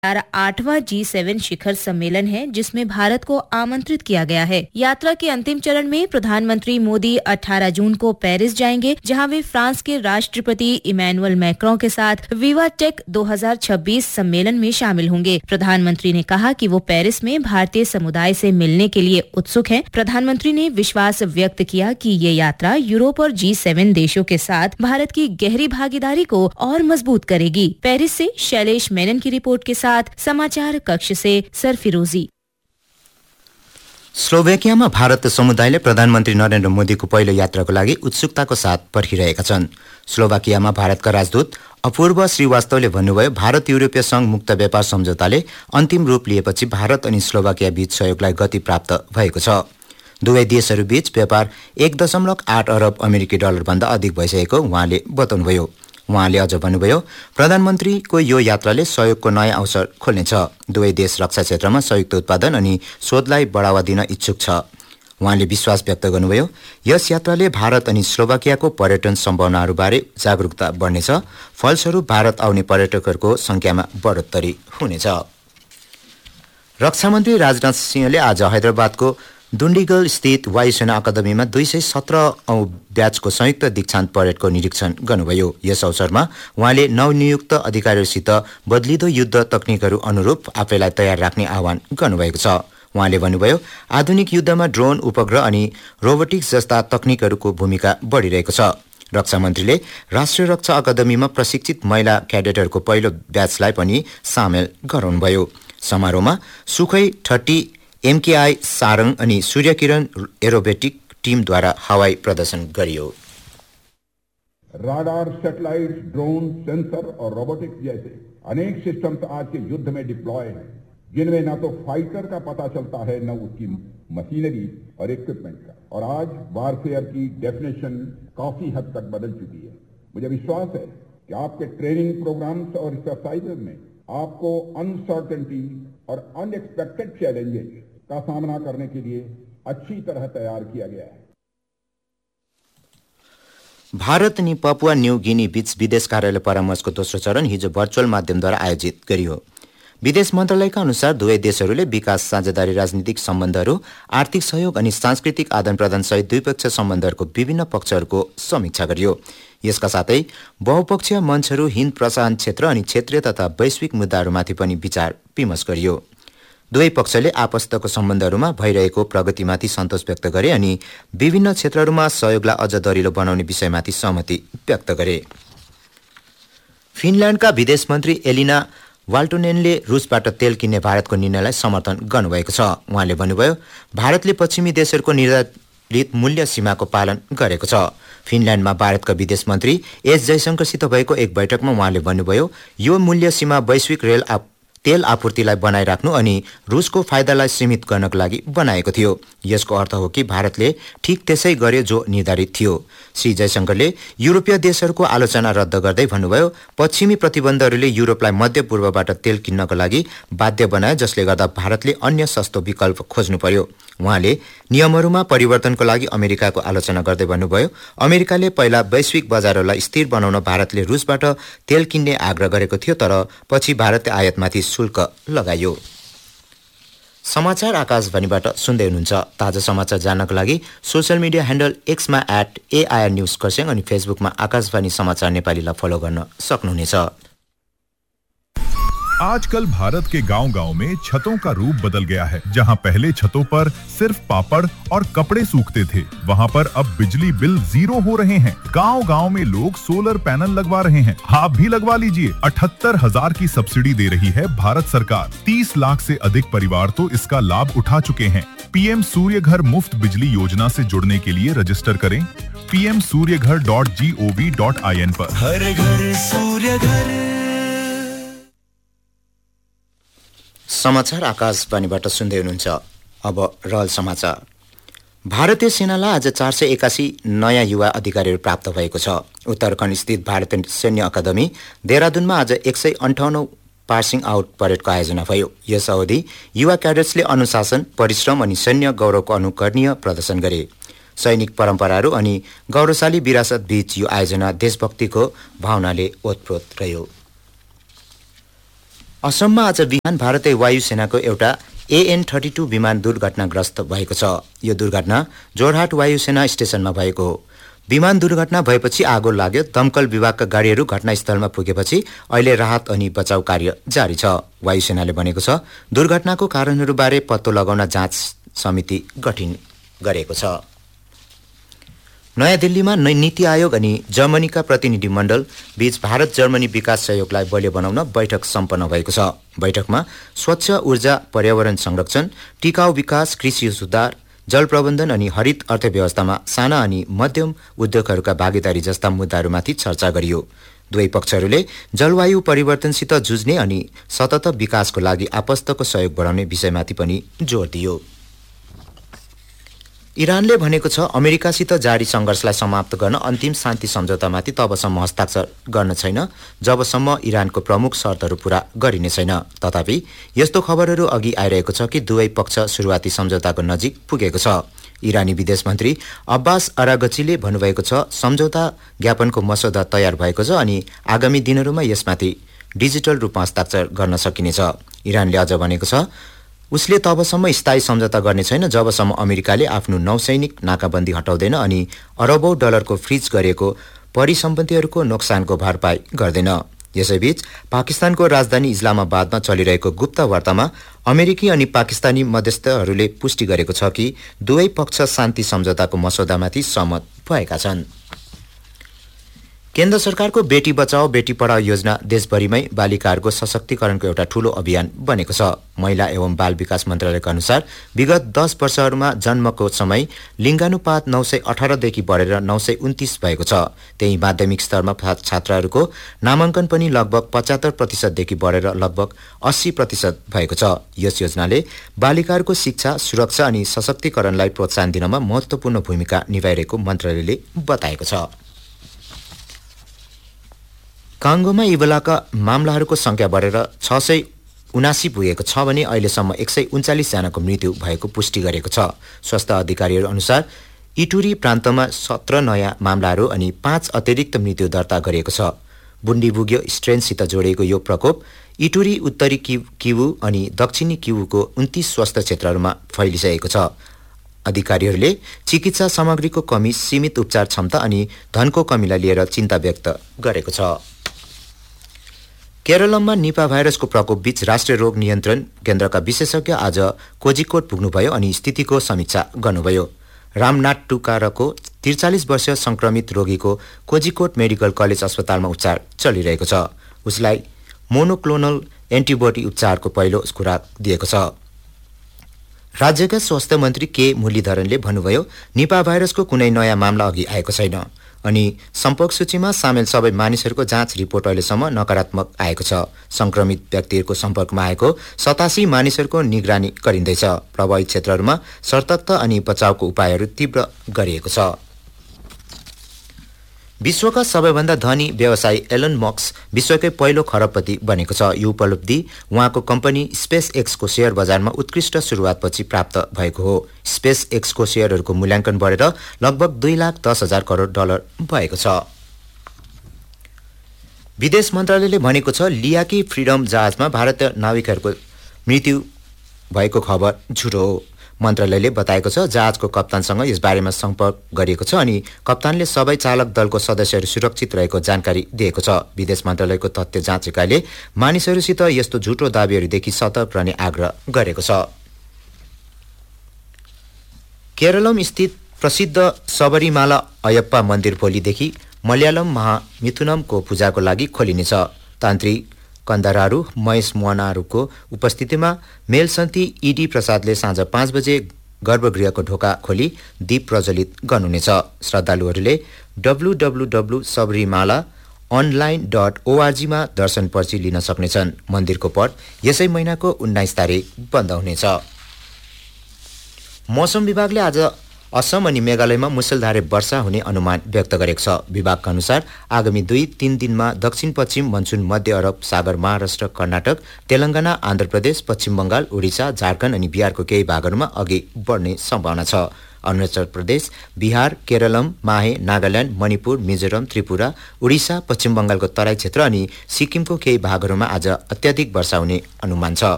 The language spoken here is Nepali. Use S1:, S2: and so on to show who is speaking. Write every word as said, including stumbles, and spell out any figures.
S1: आठवां जी सेवन शिखर सम्मेलन है जिसमें भारत को आमंत्रित किया गया है। यात्रा के अंतिम चरण में प्रधानमंत्री मोदी अठारह जून को पेरिस जाएंगे, जहां वे फ्रांस के राष्ट्रपति इमैनुअल मैक्रों के साथ विवा टेक दो हज़ार छब्बीस सम्मेलन में शामिल होंगे। प्रधानमंत्री ने कहा कि वो पेरिस में भारतीय समुदाय से मिलने के लिए उत्सुक हैं। प्रधानमंत्री ने विश्वास व्यक्त किया कि ये यात्रा यूरोप और जी सेवन देशों के साथ भारत की गहरी भागीदारी को और मजबूत करेगी। पेरिस से शैलेश मेनन की रिपोर्ट के साथ समाचार कक्ष से सरफिरोजी।
S2: स्लोभेकियामा भारत समुदायले प्रधानमन्त्री नरेन्द्र मोदीको पहिलो यात्राको लागि उत्सुकताको साथ पर्खिरहेका छन्। स्लोभाकियामा भारतका राजदूत अपूर्व श्रीवास्तवले भन्नुभयो, भारत यूरोपीय संघ मुक्त व्यापार सम्झौताले अन्तिम रूप लिएपछि भारत अनि स्लोभाकिया बीच सहयोगलाई गति प्राप्त भएको छ। दुवै देशहरू बीच व्यापार एक दशमलव आठ अरब अमेरिकी डलर भन्दा अधिक भइसकेको उहाँले बताउनुभयो। उहाँले अझ भन्नुभयो, प्रधानमन्त्रीको यो यात्राले सहयोगको नयाँ अवसर खोल्नेछ। दुवै देश रक्षा क्षेत्रमा संयुक्त उत्पादन अनि शोधलाई बढावा दिन इच्छुक छ। उहाँले विश्वास व्यक्त गर्नुभयो, यस यात्राले भारत अनि स्लोभाकियाको पर्यटन सम्भावनाहरूबारे जागरूकता बढ्नेछ। फलस्वरूप भारत आउने पर्यटकहरूको संख्यामा बढोत्तरी हुनेछ। रक्षा मन्त्री राजनाथ सिंहले आज हैदराबादको दुण्डीगल स्थित वायुसेना अकादमीमा दुई सय सत्र औं ब्याचको संयुक्त दीक्षान्त परेडको निरीक्षण गर्नुभयो। यस अवसरमा उहाँले नवनियुक्त अधिकारीहरूसित बदलिदो युद्ध तकनिकहरू अनुरूप आफैलाई तयार राख्ने आह्वान गर्नुभएको छ। उहाँले भन्नुभयो, आधुनिक युद्धमा ड्रोन, उपग्रह अनि रोबोटिक्स जस्ता तकनिकहरूको भूमिका बढिरहेको छ। रक्षा मन्त्रीले राष्ट्रिय रक्षा अकादमीमा प्रशिक्षित महिला क्याडेटहरूको पहिलो ब्याचलाई पनि सामेल गराउनुभयो। समारोहमा सुखै थर्टी एमकेआई सारङ अनि सूर्यकिरण एरोबेटिक टीमद्वारा हवाई प्रदर्शन गरियो।
S3: राडार, सैटेलाइट, ड्रोन, सेंसर और रोबोटिक्स जैसे अनेक सिस्टम्स आज के युद्ध में डिप्लॉय हैं, जिनमें न तो फाइटर का पता चलता है न उसकी मशीनरी और इक्विपमेंट का। और आज वारफेयर की डेफिनेशन काफी हद तक बदल चुकी है। मुझे विश्वास है कि आपके ट्रेनिंग प्रोग्राम्स और एक्सरसाइजेज में आपको अनसर्टेनिटी और अनएक्सपेक्टेड चैलेंजेस का सामना करने के लिए अच्छी तरह तैयार किया गया है।
S2: भारत अनि पपुवा न्यू गिनी बीच विदेश कार्यालय परामर्शको दोस्रो चरण हिजो भर्चुअल माध्यमद्वारा आयोजित गरियो। विदेश मन्त्रालयका अनुसार दुवै देशहरूले विकास, साझेदारी, राजनीतिक सम्बन्धहरू, आर्थिक सहयोग अनि सांस्कृतिक आदान प्रदान सहित द्विपक्षीय सम्बन्धहरूको विभिन्न पक्षहरूको समीक्षा गरियो। यसका साथै बहुपक्षीय मञ्चहरू, हिन्द प्रशान्त क्षेत्र अनि क्षेत्रीय तथा वैश्विक मुद्दाहरूमाथि पनि विचार विमर्श गरियो। दुवै पक्षले आपस्तको सम्बन्धहरूमा भइरहेको प्रगतिमाथि सन्तोष व्यक्त गरे अनि विभिन्न क्षेत्रहरूमा सहयोगलाई अझ दरिलो बनाउने विषयमाथि सहमति व्यक्त गरे। फिनल्यान्डका विदेश मन्त्री एलिना वाल्टोनेनले रुसबाट तेल किन्ने भारतको निर्णयलाई समर्थन गर्नुभएको छ। उहाँले भन्नुभयो, भारतले पश्चिमी देशहरूको निर्धारित मूल्य सीमाको पालन गरेको छ। फिनल्यान्डमा भारतका विदेश मन्त्री एस जयशंकरसित भएको एक बैठकमा उहाँले भन्नुभयो, यो मूल्य सीमा वैश्विक रेल आप तेल आपूर्तिलाई बनाइराख्नु अनि रुसको फाइदालाई सीमित गर्नको लागि बनाएको थियो। यसको अर्थ हो कि भारतले ठीक त्यसै गर्यो जो निर्धारित थियो। श्री जयशंकरले युरोपीय देशहरूको आलोचना रद्द गर्दै भन्नुभयो, पश्चिमी प्रतिबन्धहरूले युरोपलाई मध्य पूर्वबाट तेल किन्नको लागि बाध्य बनायो, जसले गर्दा भारतले अन्य सस्तो विकल्प खोज्नु पर्यो। उहाँले नियमहरूमा परिवर्तनको लागि अमेरिकाको आलोचना गर्दै भन्नुभयो, अमेरिकाले पहिला वैश्विक बजारहरूलाई स्थिर बनाउन भारतले रुसबाट तेल किन्ने आग्रह गरेको थियो, तर पछि भारतले आयातमाथि शुल्क लगायो। समाचार आकाशवाणीबाट सुन्दै हुनुहुन्छ। ताजा समाचार जान्नको लागि social media handle एक्समा at AIR news Kurseong अनि फेसबुकमा आकाशवाणी समाचार नेपालीलाई फलो गर्न सक्नुहुनेछ।
S4: आजकल भारत के गांव-गांव में छतों का रूप बदल गया है। जहां पहले छतों पर सिर्फ पापड़ और कपड़े सूखते थे, वहां पर अब बिजली बिल जीरो हो रहे हैं। गांव-गांव में लोग सोलर पैनल लगवा रहे हैं। आप भी लगवा लीजिए। अठहत्तर हजार की सब्सिडी दे रही है भारत सरकार। तीस लाख से अधिक परिवार तो इसका लाभ उठा चुके हैं। पीएम सूर्य घर मुफ्त बिजली योजना से जुड़ने के लिए रजिस्टर करें पी एम सूर्य घर dot G O V dot I N पर।
S5: हर घर सूर्य घर।
S2: समाचार आकाशवाणीबाट सुन्दै हुनुहुन्छ। अब रहल समाचार। भारतीय सेनालाई आज चार सय एकासी नयाँ युवा अधिकारीहरू प्राप्त भएको छ। उत्तराखण्ड स्थित भारतीय सैन्य अकादमी देहरादूनमा आज एक सय अन्ठाउन्न पासिङ आउट परेडको आयोजना भयो। यस अवधि युवा क्याडेट्सले अनुशासन, परिश्रम अनि सैन्य गौरवको अनुकरणीय प्रदर्शन गरे। सैनिक परम्पराहरू अनि गौरवशाली विरासत बीच यो आयोजना देशभक्तिको भावनाले ओतप्रोत रह्यो। असममा आज बिहान भारतीय वायुसेनाको एउटा एएन थर्टी टू विमान दुर्घटनाग्रस्त भएको छ। यो दुर्घटना जोरहाट वायुसेना स्टेशनमा भएको हो। विमान दुर्घटना भएपछि आगो लाग्यो। दमकल विभागका गाडीहरू घटनास्थलमा पुगेपछि अहिले राहत अनि बचाउ कार्य जारी छ। वायुसेनाले भनेको छ दुर्घटनाको कारणहरूबारे पत्तो लगाउन जाँच समिति गठन गरेको छ। नयाँ दिल्लीमा नीति आयोग अनि जर्मनीका प्रतिनिधिमण्डल बीच भारत जर्मनी विकास सहयोगलाई बलियो बनाउन बैठक सम्पन्न भएको छ। बैठकमा स्वच्छ ऊर्जा, पर्यावरण संरक्षण, टिकाउ विकास, कृषि सुधार, जल प्रबन्धन अनि हरित अर्थव्यवस्थामा साना अनि मध्यम उद्योगहरूका भागीदारी जस्ता मुद्दाहरूमाथि चर्चा गरियो। दुवै पक्षहरूले जलवायु परिवर्तनसित जुझ्ने अनि सतत विकासको लागि आपस्तको सहयोग बढाउने विषयमाथि पनि जोड दियो। इरानले भनेको छ अमेरिकासित जारी संघर्षलाई समाप्त गर्न अन्तिम शान्ति सम्झौतामाथि तबसम्म हस्ताक्षर गर्न छैन जबसम्म इरानको प्रमुख शर्तहरू पूरा गरिने छैन। तथापि यस्तो खबरहरू अघि आइरहेको छ कि दुवै पक्ष सुरुवाती सम्झौताको नजिक पुगेको छ। इरानी विदेश मन्त्री अब्बास अरागचीले भन्नुभएको छ सम्झौता ज्ञापनको मसौदा तयार भएको छ अनि आगामी दिनहरूमा यसमाथि डिजिटल रूपमा हस्ताक्षर गर्न सकिनेछ। इरानले अझ भनेको छ उसले तबसम्म स्थायी सम्झौता गर्ने छैन जबसम्म अमेरिकाले आफ्नो नौसैनिक नाकाबन्दी हटाउँदैन अनि अरबौं डलरको फ्रिज गरिएको परिसम्पत्तिहरूको नोक्सानको भरपाई गर्दैन। यसैबीच पाकिस्तानको राजधानी इस्लामाबादमा चलिरहेको गुप्त वार्तामा अमेरिकी अनि पाकिस्तानी मध्यस्थहरूले पुष्टि गरेको छ कि दुवै पक्ष शान्ति सम्झौताको मसौदामाथि सहमत भएका छन्। केन्द्र सरकारको बेटी बचाओ बेटी पढाओ योजना देशभरिमै बालिकाहरूको सशक्तिकरणको एउटा ठूलो अभियान बनेको छ। महिला एवं बाल विकास मन्त्रालयका अनुसार विगत दस वर्षहरूमा जन्मको समय लिङ्गानुपात नौ सय अठारदेखि बढेर नौ सय उन्तिस भएको छ। त्यही माध्यमिक स्तरमा छात्राहरूको नामाङ्कन पनि लगभग पचहत्तर प्रतिशतदेखि बढेर लगभग अस्सी प्रतिशत भएको छ। यस योजनाले बालिकाहरूको शिक्षा, सुरक्षा अनि सशक्तिकरणलाई प्रोत्साहन दिनमा महत्त्वपूर्ण भूमिका निभाइरहेको मन्त्रालयले बताएको छ। काङ्गोमा इबोलाका मामलाहरूको संख्या बढेर छ सय उनासी पुगेको छ भने अहिलेसम्म एक सय उन्चालिस जनाको मृत्यु भएको पुष्टि गरेको छ। स्वास्थ्य अधिकारीहरू अनुसार इटुरी प्रान्तमा सत्र नयाँ मामलाहरू अनि पाँच अतिरिक्त मृत्यु दर्ता गरिएको छ। बुन्डीबुग्यो स्ट्रेनसित जोडिएको यो प्रकोप इटुरी, उत्तरी किवु अनि दक्षिणी किवुको उन्तीस स्वास्थ्य क्षेत्रहरूमा फैलिसकेको छ। अधिकारीहरूले चिकित्सा सामग्रीको कमी, सीमित उपचार क्षमता अनि धनको कमीलाई लिएर चिन्ता व्यक्त गरेको छ। केरलमा निपा भाइरसको प्रकोप बीच राष्ट्रिय रोग नियन्त्रण केन्द्रका विशेषज्ञ आज कोझिकोड पुग्नुभयो अनि स्थितिको समीक्षा गर्नुभयो। रामनाथुकारको त्रिचालिस वर्षीय संक्रमित रोगीको कोझिकोड मेडिकल कलेज अस्पतालमा उपचार चलिरहेको छ। उसलाई मोनोक्लोनल एन्टिबोडी उपचारको पहिलो खुराक दिएको छ। राज्यका स्वास्थ्य मन्त्री के मुरलीधरनले भन्नुभयो निपा भाइरसको कुनै नयाँ मामला अघि आएको छैन अनि सम्पर्क सूचीमा सामेल सबै मानिसहरूको जाँच रिपोर्ट अहिलेसम्म नकारात्मक आएको छ। संक्रमित व्यक्तिहरूको सम्पर्कमा आएको सतासी मानिसहरूको निगरानी गरिँदैछ। प्रभावित क्षेत्रहरूमा सतर्कता अनि बचावको उपायहरू तीव्र गरिएको छ। विश्वका सबैभन्दा धनी व्यवसायी एलन मस्क विश्वकै पहिलो खरबपति बनेको छ। यो उपलब्धि उहाँको कम्पनी स्पेस एक्सको शेयर बजारमा उत्कृष्ट सुरुवातपछि प्राप्त भएको हो। स्पेस एक्सको शेयरहरूको मूल्याङ्कन बढेर लगभग दुई लाख दस हजार करोड डलर भएको छ। विदेश मन्त्रालयले भनेको छ लियाकी फ्रिडम जहाजमा भारतीय नाविकहरूको मृत्यु भएको खबर झुटो हो। मन्त्रालयले बताएको छ जहाजको कप्तानसँग यस बारेमा सम्पर्क गरिएको छ अनि कप्तानले सबै चालक दलको सदस्यहरू सुरक्षित रहेको जानकारी दिएको छ। विदेश मन्त्रालयको तथ्य जाँच इकाइले मानिसहरूसित यस्तो झुटो दावीहरूदेखि सतर्क रहने आग्रह गरेको छ। केरलम स्थित प्रसिद्ध सबरीमाला अयप्पा मन्दिर भोलिदेखि मलयालम महामिथुनमको पूजाको लागि खोलिनेछ। तान्त्रिक कन्दरारू महेश मोहनाहरूको उपस्थितिमा मेलसन्ती इडी प्रसादले साँझ पाँच बजे गर्भगृहको ढोका खोली दीप प्रज्वलित गर्नुहुनेछ। श्रद्धालुहरूले W W W Sabarimala online dot ओआरजीमा दर्शन पर्ची लिन सक्नेछन्। मन्दिरको पट यसै महिनाको उन्नाइस तारिक बन्द हुनेछ। मौसम विभागले आज असम अनि मेघालयमा मुसलधारे वर्षा हुने अनुमान व्यक्त गरेको छ। विभागका अनुसार आगामी दुई तीन दिनमा दक्षिण पश्चिम मनसुन मध्य अरब सागर महाराष्ट्र कर्नाटक तेलंगाना आन्ध्र प्रदेश पश्चिम बंगाल ओडिसा झारखण्ड अनि बिहारको केही भागहरूमा अघि बढ्ने सम्भावना छ। अरुणाचल प्रदेश बिहार केरलम माहे नागाल्यान्ड मणिपुर मिजोरम त्रिपुरा उडिसा पश्चिम बंगालको तराई क्षेत्र अनि सिक्किमको केही भागहरूमा आज अत्याधिक वर्षा हुने अनुमान छ।